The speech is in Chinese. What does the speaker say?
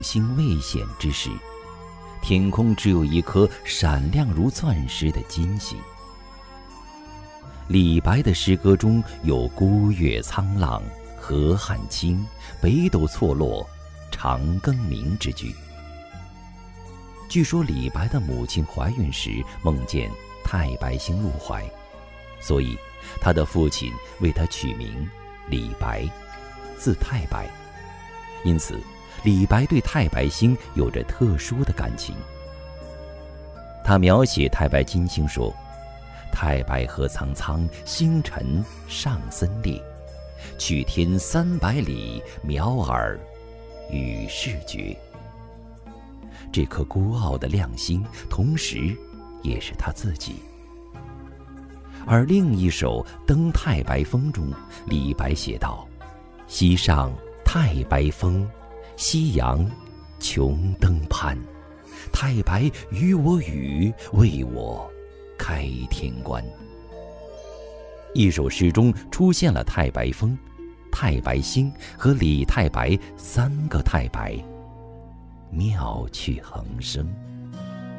星未显之时，天空只有一颗闪亮如钻石的金星。李白的诗歌中有孤月苍浪，河汉清，北斗错落，长庚明之句。据说李白的母亲怀孕时梦见太白星入怀，所以他的父亲为他取名李白，字太白。因此李白对太白星有着特殊的感情。他描写太白金星说：太白河苍苍，星辰上森列，去天300里，渺尔与世绝。这颗孤傲的亮星，同时也是他自己。而另一首《登太白峰》中，李白写道：西上太白峰，夕阳穷登攀。太白与我语，为我开天关。一首诗中出现了太白峰、太白星和李太白3个太白，妙趣横生。